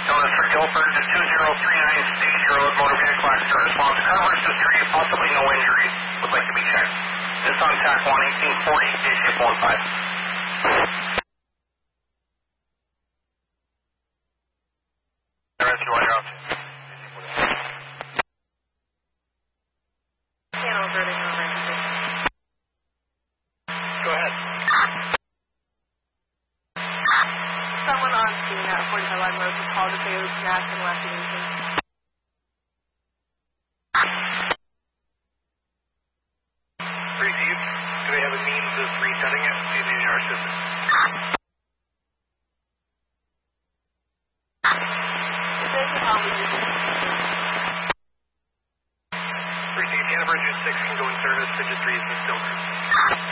Notice for Guilford to 2039 Stage Road, motor vehicle accident response. Car was discreet, possibly no injury. Would like to be checked. This on TAC 11840, stage 15. Rescue while you're out. Channel averting on emergency. Go ahead. Someone on scene at 45 Line Road was called to say it was gas and left evasion. Received. Do they have a means of resetting it using our system? If there's a problem, you can Received. Canterbury 6 can go in service to just reason still.